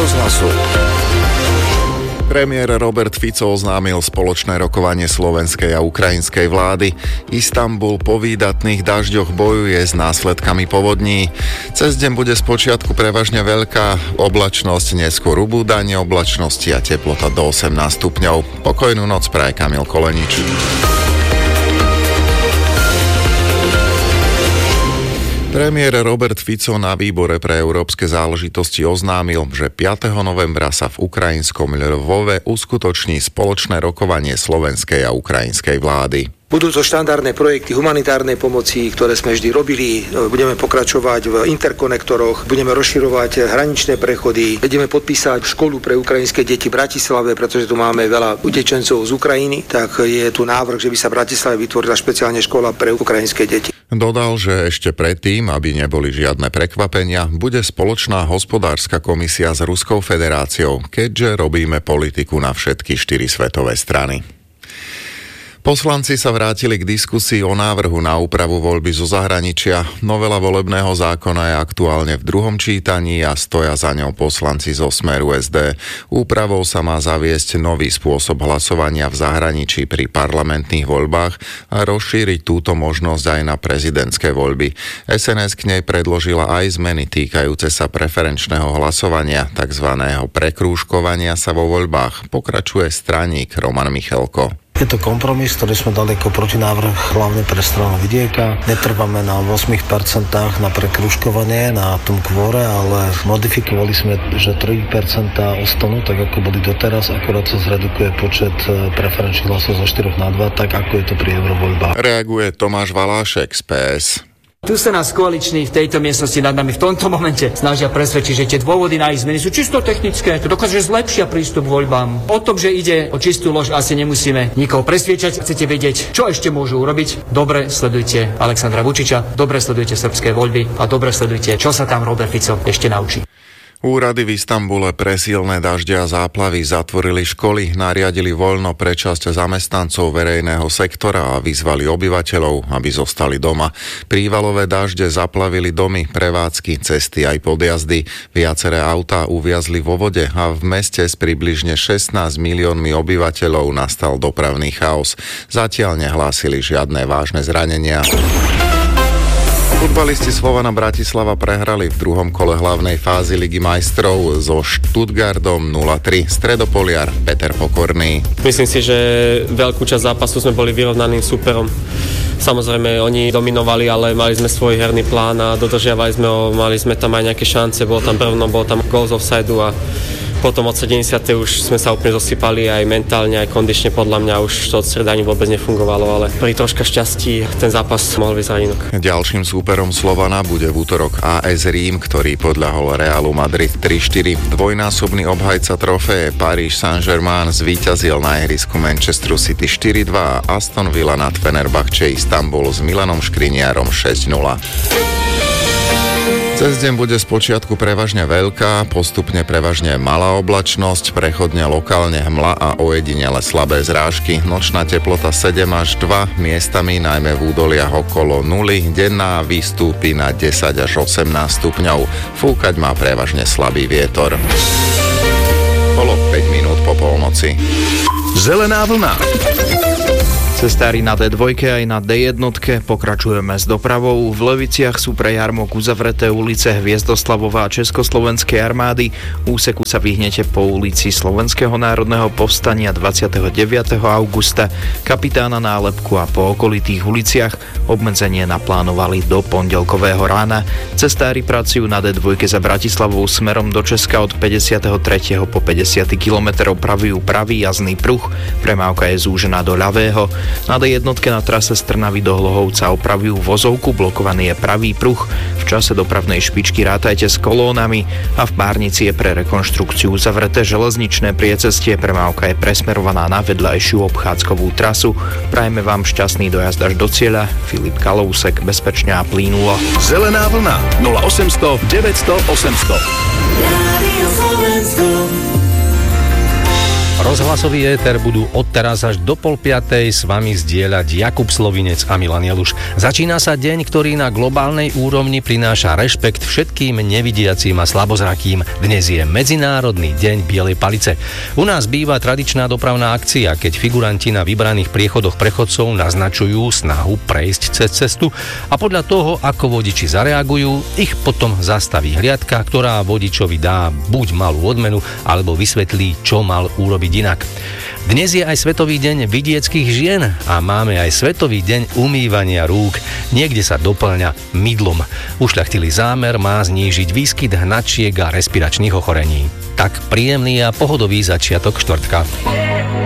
rozhlasu. Premiér Robert Fico oznámil spoločné rokovanie slovenskej a ukrajinskej vlády. Istanbul po výdatných dažďoch bojuje s následkami povodní. Cez deň bude spočiatku prevažne veľká oblačnosť, neskôr ubúdanie oblačnosti a teplota do 18 stupňov. Pokojnú noc praje Kamil Kolenič. Premiér Robert Fico na výbore pre európske záležitosti oznámil, že 5. novembra sa v ukrajinskom Lvove uskutoční spoločné rokovanie slovenskej a ukrajinskej vlády. Budú to štandardné projekty humanitárnej pomoci, ktoré sme vždy robili. Budeme pokračovať v interkonektoroch, budeme rozširovať hraničné prechody, ideme podpísať školu pre ukrajinské deti v Bratislave, pretože tu máme veľa utečencov z Ukrajiny, tak je tu návrh, že by sa v Bratislave vytvorila špeciálne škola pre ukrajinské deti. Dodal, že ešte predtým, aby neboli žiadne prekvapenia, bude spoločná hospodárska komisia s Ruskou federáciou, keďže robíme politiku na všetky 4 svetové strany. Poslanci sa vrátili k diskusii o návrhu na úpravu voľby zo zahraničia. Novela volebného zákona je aktuálne v druhom čítaní a stoja za ňou poslanci zo Smeru SD. Úpravou sa má zaviesť nový spôsob hlasovania v zahraničí pri parlamentných voľbách a rozšíriť túto možnosť aj na prezidentské voľby. SNS k nej predložila aj zmeny týkajúce sa preferenčného hlasovania, takzvaného prekrúžkovania sa vo voľbách. Pokračuje straník Roman Michalko. Je to kompromis, ktorý sme dali ako protinávrh hlavne pre stranu Vidieka. Netrváme na 8% na prekružkovanie, na tom kvóre, ale modifikovali sme, že 3% ostanú, tak ako boli doteraz, akorát sa zredukuje počet preferenčných hlasov zo 4 na 2, tak ako je to pri eurovoľbách. Reaguje Tomáš Valášek z PS. Tu sa nás koaliční v tejto miestnosti nad nami v tomto momente snažia presvedčiť, že tie dôvody na ich zmeny sú čisto technické. To dokáže zlepšia prístup k voľbám. O tom, že ide o čistú lož, asi nemusíme nikoho presviečať. Chcete vedieť, čo ešte môžu urobiť? Dobre sledujte Alexandra Vučiča, dobre sledujte srbské voľby a dobre sledujte, čo sa tam Robert Fico ešte naučí. Úrady v Istanbule pre silné dažde a záplavy zatvorili školy, nariadili voľno pre časť zamestnancov verejného sektora a vyzvali obyvateľov, aby zostali doma. Prívalové dažde zaplavili domy, prevádzky, cesty aj podjazdy. Viaceré autá uviazli vo vode a v meste s približne 16 miliónmi obyvateľov nastal dopravný chaos. Zatiaľ nehlásili žiadne vážne zranenia. Futbalisti Slovana Bratislava prehrali v druhom kole hlavnej fázy Ligy majstrov so Stuttgartom 0-3. Stredopoliar Peter Pokorný. Myslím si, že veľkú časť zápasu sme boli vyrovnaným súperom. Samozrejme, oni dominovali, ale mali sme svoj herný plán a dodržiavali sme ho, mali sme tam aj nejaké šance, bolo tam gól z offsideu a potom od 70. už sme sa úplne zosypali aj mentálne, aj kondične, podľa mňa už to od stredy ani vôbec nefungovalo, ale pri troška šťastí ten zápas mohol vyzerať inak. Ďalším súperom Slovana bude v útorok AS Rím, ktorý podľahol Realu Madrid 3-4. Dvojnásobný obhajca trofeje Paris Saint-Germain zvíťazil na ihrisku Manchesteru City 4-2 a Aston Villa nad Fenerbahče Istanbul s Milanom Škriniarom 6-0. Cez deň bude spočiatku prevažne veľká, postupne prevažne malá oblačnosť, prechodne lokálne hmla a ojedinele slabé zrážky. Nočná teplota 7 až 2, miestami najmä v údoliach okolo 0, denná vystúpi na 10 až 18 stupňov. Fúkať má prevažne slabý vietor. Bolo 5 minút po polnoci. Zelená vlna. Cestári na D2 aj na D1 pokračujeme s dopravou. V Leviciach sú pre jarmok uzavreté ulice Hviezdoslavova a Československej armády. Úseku sa vyhnete po ulici Slovenského národného povstania 29. augusta, Kapitána Nálepku a po okolitých uliciach. Obmedzenie naplánovali do pondelkového rána. Cestári pracujú na D2 za Bratislavou smerom do Česka od 53. po 50. km pravujú pravý jazdný pruh. Premávka je zúžená do ľavého. Na D1 na trase z Trnavy do Hlohovca opravujú vozovku, blokovaný je pravý pruh. V čase dopravnej špičky rátajte s kolónami a v Bárnici je pre rekonštrukciu zavreté železničné priecestie. Premávka je presmerovaná na vedľajšiu obchádzkovú trasu. Prajeme vám šťastný dojazd až do cieľa. Filip Kalousek, bezpečne a plynulo. Zelená vlna 0800 900 800. Rozhlasový éter budú odteraz až do 4:30 s vami zdieľať Jakub Slovinec a Milan Jeluš. Začína sa deň, ktorý na globálnej úrovni prináša rešpekt všetkým nevidiacím a slabozrakým. Dnes je Medzinárodný deň bielej palice. U nás býva tradičná dopravná akcia, keď figuranti na vybraných priechodoch prechodcov naznačujú snahu prejsť cez cestu a podľa toho, ako vodiči zareagujú, ich potom zastaví hliadka, ktorá vodičovi dá buď malú odmenu, alebo vysvetlí, čo mal urobiť inak. Dnes je aj Svetový deň vidieckých žien a máme aj Svetový deň umývania rúk. Niekde sa doplňa mydlom. Ušľachtilý zámer má znížiť výskyt hnačiek a respiračných ochorení. Tak príjemný a pohodový začiatok štvrtka.